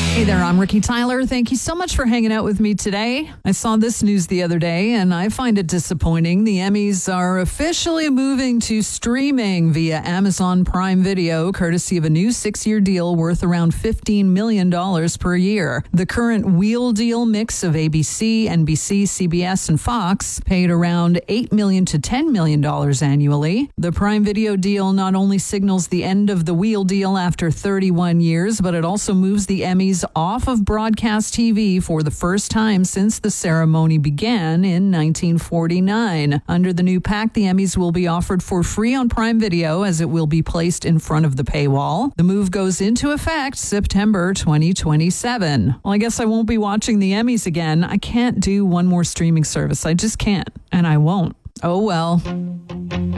Hey there, I'm Ricky Tyler. Thank you so much for hanging out with me today. I saw this news the other day, and I find it disappointing. The Emmys are officially moving to streaming via Amazon Prime Video, courtesy of a new 6-year deal worth around $15 million per year. The current wheel deal mix of ABC, NBC, CBS, and Fox paid around $8 million to $10 million annually. The Prime Video deal not only signals the end of the wheel deal after 31 years, but it also moves the Emmys off of broadcast TV for the first time since the ceremony began in 1949. Under the new pact, the Emmys will be offered for free on Prime Video as it will be placed in front of the paywall. The move goes into effect September 2027. Well, I guess I won't be watching the Emmys again. I can't do one more streaming service. I just can't, and I won't. Oh well.